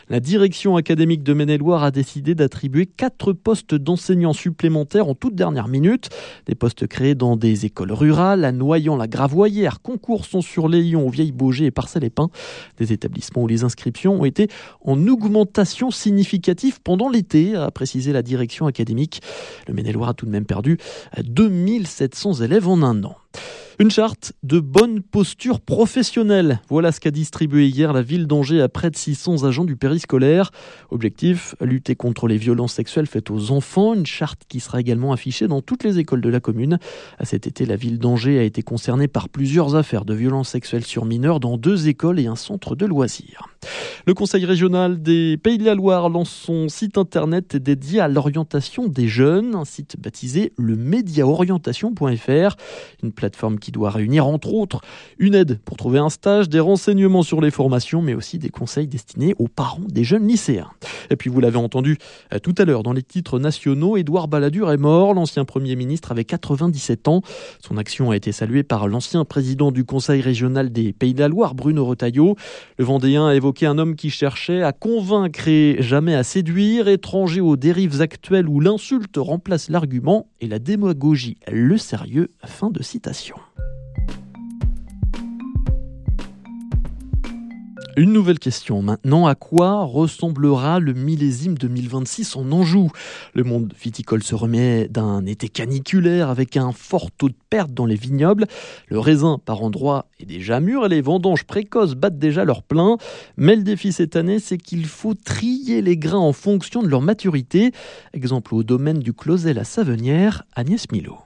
La direction académique de Maine-et-Loire a décidé d'attribuer 4 postes d'enseignants supplémentaires en toute dernière minute. Des postes créés dans des écoles rurales, à Noyant-la-Gravoyère, Concourson-sur-Layon, Vieille-Baugé et Parcelles-les-Pins. Des établissements où les inscriptions ont été en augmentation significative pendant l'été, a précisé la direction académique. Le Maine-et-Loire a tout de même perdu 2700 élèves en un an. Une charte de bonne posture professionnelle. Voilà ce qu'a distribué hier la ville d'Angers à près de 600 agents du périscolaire. Objectif, lutter contre les violences sexuelles faites aux enfants. Une charte qui sera également affichée dans toutes les écoles de la commune. Cet été, la ville d'Angers a été concernée par plusieurs affaires de violences sexuelles sur mineurs dans 2 écoles et un centre de loisirs. Le Conseil régional des Pays de la Loire lance son site internet dédié à l'orientation des jeunes, un site baptisé le mediaorientation.fr, une plateforme qui doit réunir entre autres une aide pour trouver un stage, des renseignements sur les formations, mais aussi des conseils destinés aux parents des jeunes lycéens. Et puis vous l'avez entendu tout à l'heure dans les titres nationaux, Édouard Balladur est mort, l'ancien Premier ministre avait 97 ans. Son action a été saluée par l'ancien président du Conseil régional des Pays de la Loire, Bruno Retailleau. Le Vendéen a évoqué un homme qui cherchait à convaincre et jamais à séduire, étranger aux dérives actuelles où l'insulte remplace l'argument et la démagogie le sérieux. Fin de citation. Une nouvelle question maintenant, à quoi ressemblera le millésime 2026 en Anjou ? Le monde viticole se remet d'un été caniculaire avec un fort taux de perte dans les vignobles. Le raisin par endroits est déjà mûr et les vendanges précoces battent déjà leur plein. Mais le défi cette année, c'est qu'il faut trier les grains en fonction de leur maturité. Exemple au domaine du Closel à Savenière, Agnès Milot.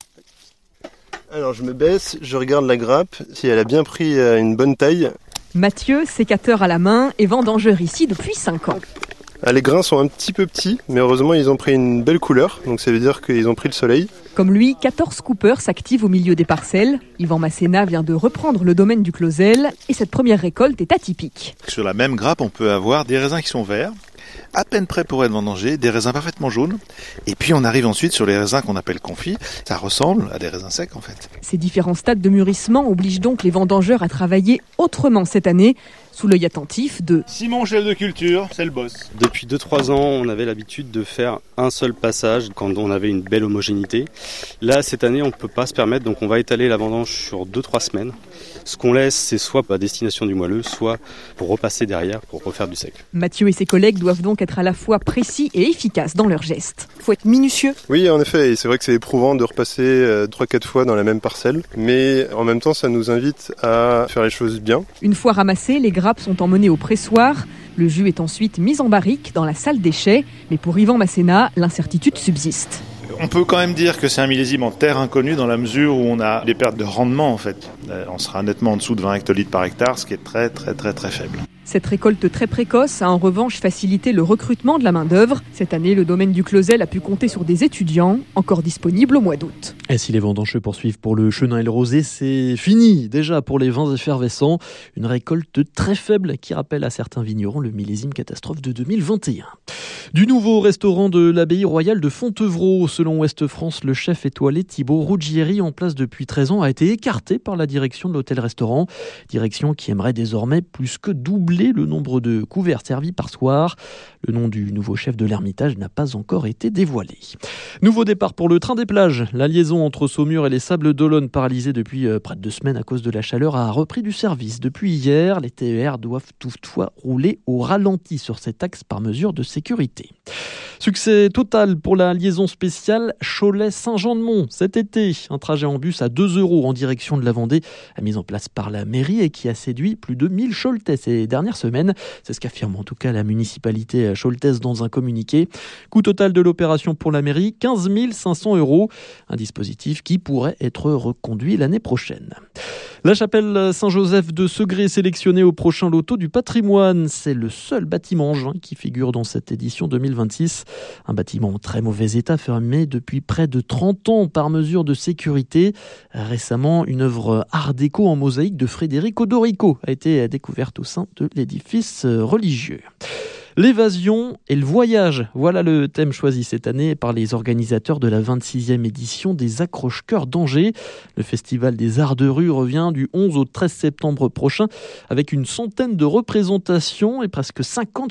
Alors je me baisse, je regarde la grappe, si elle a bien pris une bonne taille. Mathieu, sécateur à la main et vendangeur ici depuis 5 ans. Les grains sont un petit peu petits, mais heureusement ils ont pris une belle couleur, donc ça veut dire qu'ils ont pris le soleil. Comme lui, 14 coupeurs s'activent au milieu des parcelles. Yvan Masséna vient de reprendre le domaine du Closel et cette première récolte est atypique. Sur la même grappe, on peut avoir des raisins qui sont verts, à peine prêts pour être vendangés, des raisins parfaitement jaunes. Et puis on arrive ensuite sur les raisins qu'on appelle confits. Ça ressemble à des raisins secs en fait. Ces différents stades de mûrissement obligent donc les vendangeurs à travailler autrement cette année, sous l'œil attentif de Simon, chef de culture, c'est le boss. Depuis 2-3 ans, on avait l'habitude de faire un seul passage quand on avait une belle homogénéité. Là, cette année, on ne peut pas se permettre, donc on va étaler la vendange sur 2-3 semaines. Ce qu'on laisse, c'est soit à destination du moelleux, soit pour repasser derrière, pour refaire du sec. Mathieu et ses collègues doivent donc être à la fois précis et efficaces dans leurs gestes. Il faut être minutieux. Oui, en effet, et c'est vrai que c'est éprouvant de repasser 3-4 fois dans la même parcelle, mais en même temps, ça nous invite à faire les choses bien. Une fois ramassées, les grappes sont emmenées au pressoir. Le jus est ensuite mis en barrique dans la salle déchets. Mais pour Yvan Masséna, l'incertitude subsiste. On peut quand même dire que c'est un millésime en terre inconnue dans la mesure où on a des pertes de rendement en fait. On sera nettement en dessous de 20 hectolitres par hectare, ce qui est très faible. Cette récolte très précoce a en revanche facilité le recrutement de la main-d'œuvre. Cette année, le domaine du Closel a pu compter sur des étudiants, encore disponibles au mois d'août. Et si les vendanges se poursuivent pour le chenin et le rosé, c'est fini déjà pour les vins effervescents. Une récolte très faible qui rappelle à certains vignerons le millésime catastrophe de 2021. Du nouveau restaurant de l'abbaye royale de Fontevraud. Selon Ouest France, le chef étoilé Thibaut Ruggieri, en place depuis 13 ans, a été écarté par la direction de l'hôtel-restaurant. Direction qui aimerait désormais plus que doubler le nombre de couverts servis par soir. Le nom du nouveau chef de l'Ermitage n'a pas encore été dévoilé. Nouveau départ pour le train des plages. La liaison entre Saumur et les Sables d'Olonne, paralysée depuis près de 2 semaines à cause de la chaleur, a repris du service. Depuis hier, les TER doivent toutefois rouler au ralenti sur cet axe par mesure de sécurité. Succès total pour la liaison spéciale Cholet-Saint-Jean-de-Mont. Cet été, un trajet en bus à 2 € en direction de la Vendée, mis en place par la mairie et qui a séduit plus de 1000 Choletais ces dernières semaines. C'est ce qu'affirme en tout cas la municipalité choletaise dans un communiqué. Coût total de l'opération pour la mairie, 15 500 €. Un dispositif qui pourrait être reconduit l'année prochaine. La chapelle Saint-Joseph de Segré sélectionnée au prochain loto du patrimoine. C'est le seul bâtiment angevin qui figure dans cette édition 2026. Un bâtiment en très mauvais état, fermé depuis près de 30 ans par mesure de sécurité. Récemment, une œuvre art déco en mosaïque de Frédéric Odorico a été découverte au sein de l'édifice religieux. L'évasion et le voyage, voilà le thème choisi cette année par les organisateurs de la 26e édition des Accroche-Cœurs d'Angers. Le Festival des Arts de Rue revient du 11 au 13 septembre prochain avec une centaine de représentations et presque 50